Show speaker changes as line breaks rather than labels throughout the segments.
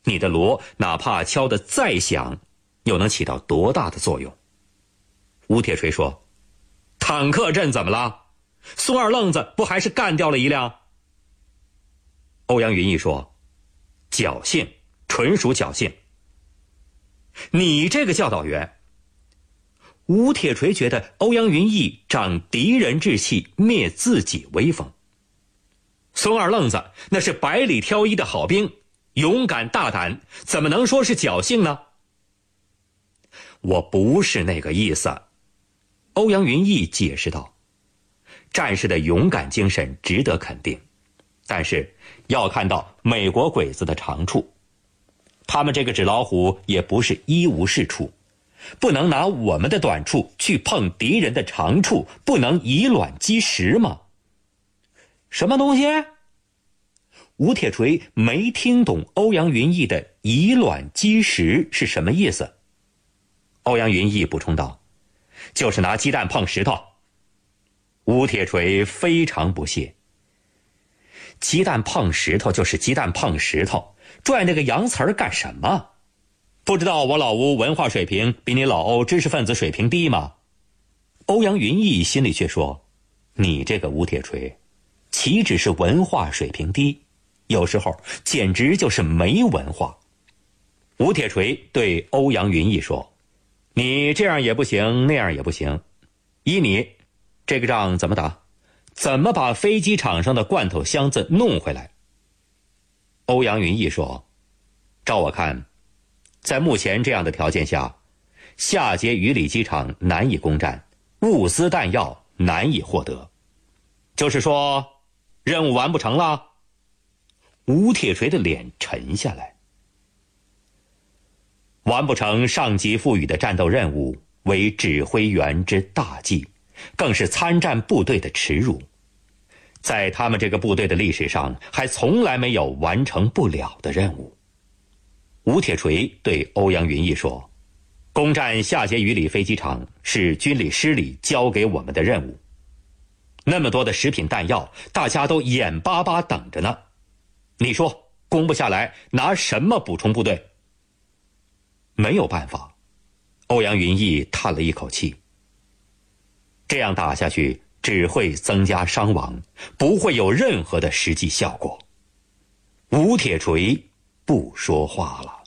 你的锣哪怕敲得再响，又能起到多大的作用？吴铁锤说，坦克阵怎么了？松二愣子不还是干掉了一辆？欧阳云逸说，侥幸，纯属侥幸。你这个教导员。吴铁锤觉得欧阳云逸长敌人志气，灭自己威风。松二愣子那是百里挑一的好兵，勇敢大胆，怎么能说是侥幸呢？我不是那个意思。欧阳云逸解释道，战士的勇敢精神值得肯定，但是要看到美国鬼子的长处，他们这个纸老虎也不是一无是处，不能拿我们的短处去碰敌人的长处，不能以卵击石吗？什么东西？吴铁锤没听懂欧阳云逸的以卵击石是什么意思。欧阳云逸补充道，就是拿鸡蛋碰石头。吴铁锤非常不屑，鸡蛋碰石头就是鸡蛋碰石头，拽那个洋词儿干什么？不知道我老吴文化水平比你老欧知识分子水平低吗？欧阳云逸心里却说，你这个吴铁锤岂止是文化水平低，有时候简直就是没文化。吴铁锤对欧阳云逸说，你这样也不行，那样也不行，依你这个仗怎么打？怎么把飞机场上的罐头箱子弄回来？欧阳云逸说，照我看，在目前这样的条件下，下碣隅里机场难以攻占，物资弹药难以获得，就是说任务完不成了。吴铁锤的脸沉下来。完不成上级赋予的战斗任务，为指挥员之大忌，更是参战部队的耻辱。在他们这个部队的历史上，还从来没有完成不了的任务。吴铁锤对欧阳云逸说，攻占下碣隅里飞机场是军理师里交给我们的任务，那么多的食品弹药，大家都眼巴巴等着呢，你说攻不下来，拿什么补充部队？没有办法，欧阳云逸叹了一口气，这样打下去只会增加伤亡，不会有任何的实际效果。吴铁锤不说话了。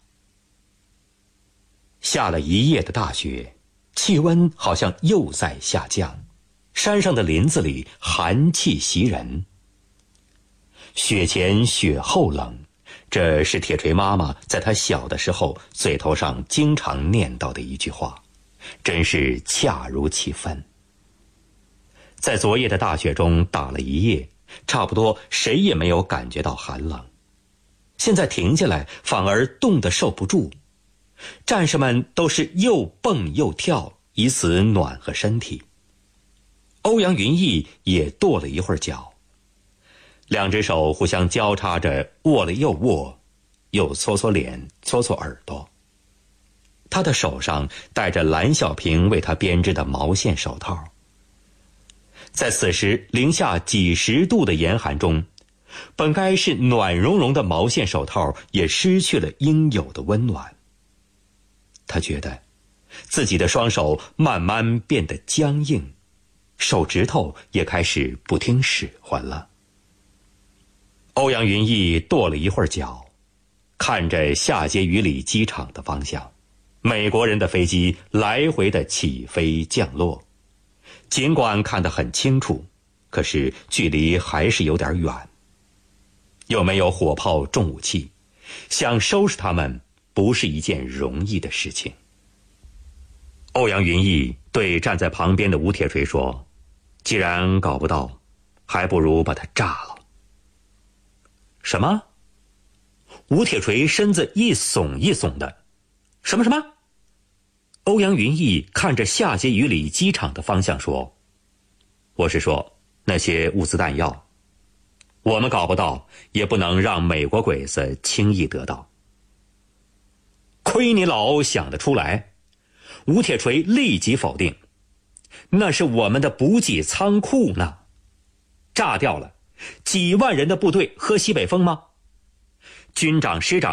下了一夜的大雪，气温好像又在下降，山上的林子里寒气袭人。雪前雪后冷，这是铁锤妈妈在她小的时候嘴头上经常念叨的一句话，真是恰如其分。在昨夜的大雪中打了一夜，差不多谁也没有感觉到寒冷，现在停下来反而冻得受不住，战士们都是又蹦又跳，以此暖和身体。欧阳云逸也跺了一会儿脚，两只手互相交叉着握了又握，又搓搓脸，搓搓耳朵。他的手上戴着蓝小平为他编织的毛线手套。在此时零下几十度的严寒中，本该是暖融融的毛线手套也失去了应有的温暖。他觉得自己的双手慢慢变得僵硬，手指头也开始不听使唤了。欧阳云逸跺了一会儿脚，看着下碣隅里机场的方向，美国人的飞机来回的起飞降落，尽管看得很清楚，可是距离还是有点远。又没有火炮重武器，想收拾他们不是一件容易的事情。欧阳云逸对站在旁边的吴铁锤说，既然搞不到，还不如把它炸了。什么？吴铁锤身子一耸一耸的。什么什么？欧阳云逸看着下碣隅里机场的方向说，我是说那些物资弹药，我们搞不到，也不能让美国鬼子轻易得到。亏你老欧想得出来。吴铁锤立即否定，那是我们的补给仓库呢，炸掉了，几万人的部队喝西北风吗？军长师长